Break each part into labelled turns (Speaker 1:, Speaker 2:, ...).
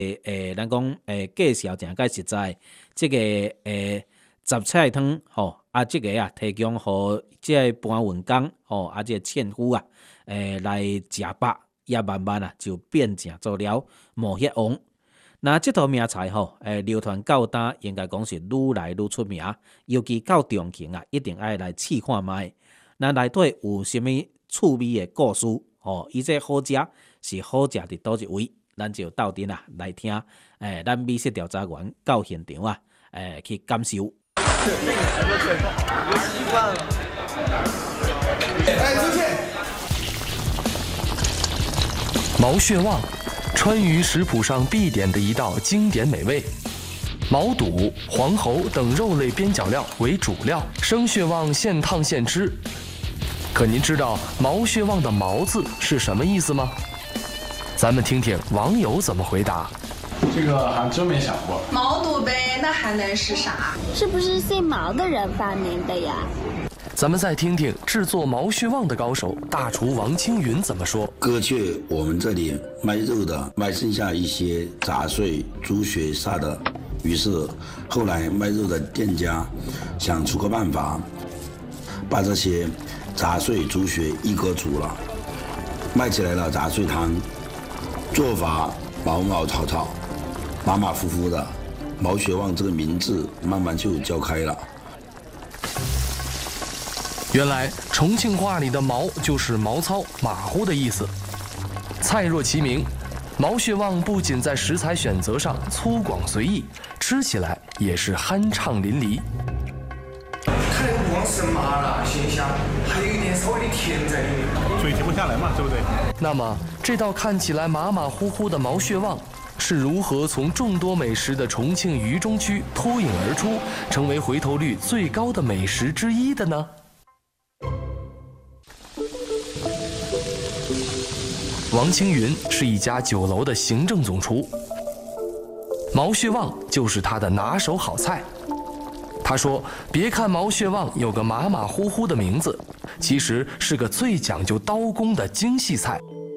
Speaker 1: 咱讲介绍诚介实在，这个杂菜汤吼啊，这个提供互这搬运工吼啊，这纤夫来食饱，也慢慢就变成做了冒血王。那这道名菜吼，流传到今，应该讲是愈来愈出名，尤其到重庆一定爱来试看卖。那内底有啥物趣味的故事？吼，伊这好食是好食伫倒一位？咱就斗阵来听，咱美食调查员到现场去感受。有习惯了。
Speaker 2: 出去。
Speaker 3: 毛血旺，川渝食谱上必点的一道经典美味。毛肚、黄喉等肉类边角料为主料，生血旺现烫现吃。可您知道毛血旺的“毛”字是什么意思吗？咱们听听网友怎么回答。
Speaker 4: 这个还真没想过。
Speaker 5: 毛肚呗，那还能是啥？
Speaker 6: 是不是姓毛的人发明的呀？
Speaker 3: 咱们再听听制作毛血旺的高手大厨王青云怎么说。
Speaker 7: 割去我们这里卖肉的卖剩下一些杂碎、猪血啥的，于是后来卖肉的店家想出个办法，把这些杂碎、猪血一锅煮了，卖起来了杂碎汤。做法毛毛草草，马马虎虎的，毛血旺这个名字慢慢就叫开了。
Speaker 3: 原来重庆话里的“毛”就是毛糙、马虎的意思。菜若其名，毛血旺不仅在食材选择上粗犷随意，吃起来也是酣畅淋漓。
Speaker 2: 它那个不光是麻辣鲜香，还有一点稍微的甜在里面，
Speaker 4: 所以停不下来嘛，对不对？
Speaker 3: 那么这道看起来马马虎虎的毛血旺，是如何从众多美食的重庆渝中区脱颖而出，成为回头率最高的美食之一的呢？王青云是一家酒楼的行政总厨，毛血旺就是他的拿手好菜。他说：“别看毛血旺有个马马虎虎的名字，其实是个最讲究刀工的精细菜。”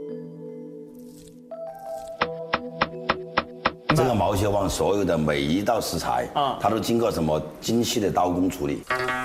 Speaker 7: 这个毛血旺所有的每一道食材它都经过什么精细的刀工处理。